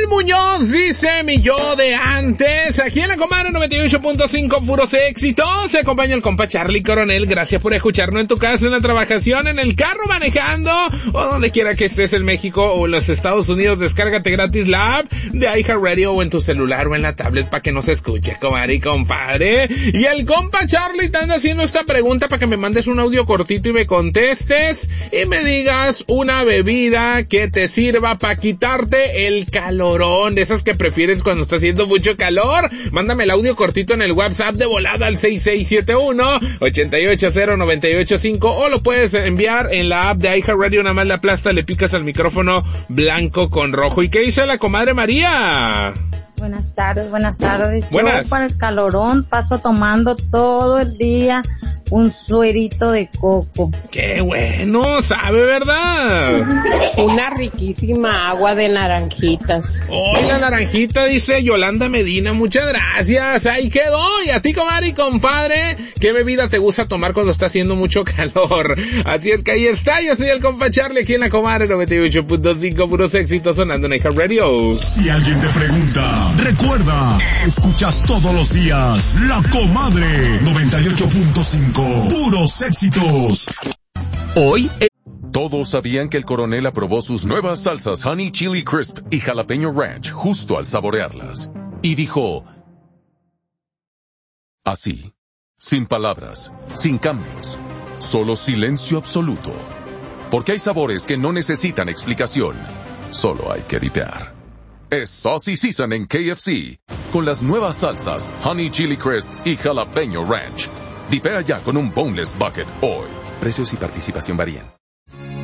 Joel Muñoz dice mi yo de antes. Aquí en la Comadre 98.5 puros éxitos. Se acompaña el compa Charlie Coronel. Gracias por escucharnos en tu casa, en la trabajación, en el carro manejando o donde quiera que estés en México o en los Estados Unidos. Descárgate gratis la app de iHeartRadio o en tu celular o en la tablet para que nos escuche, comadre y compadre. Y el compa Charlie te anda haciendo esta pregunta para que me mandes un audio cortito y me contestes y me digas una bebida que te sirva para quitarte el calorón, de esas que prefieres cuando está haciendo mucho calor. Mándame el audio cortito en el WhatsApp de volada al 6671-880985 o lo puedes enviar en la app de iHeartRadio. Nada más le aplastas, le picas al micrófono blanco con rojo. ¿Y qué dice la comadre María? Buenas tardes. Buenas. Yo para el calorón paso tomando todo el día un suerito de coco. ¡Qué bueno! ¿Sabe, verdad? Una riquísima agua de naranjitas. La naranjita, dice Yolanda Medina. Muchas gracias. Ahí quedó. Y a ti, comadre y compadre, ¿qué bebida te gusta tomar cuando está haciendo mucho calor? Así es que ahí está. Yo soy el compa Charlie aquí en la Comadre 98.5 puros éxitos sonando en iHeartRadio. Si alguien te pregunta, recuerda, escuchas todos los días La Comadre 98.5 puros éxitos. Hoy todos sabían que el coronel aprobó sus nuevas salsas Honey Chili Crisp y Jalapeño Ranch justo al saborearlas. Y dijo, así, sin palabras, sin cambios, solo silencio absoluto. Porque hay sabores que no necesitan explicación, solo hay que dipear. Es Saucy Season en KFC, con las nuevas salsas Honey Chili Crisp y Jalapeño Ranch. Dipea ya con un Boneless Bucket hoy. Precios y participación varían.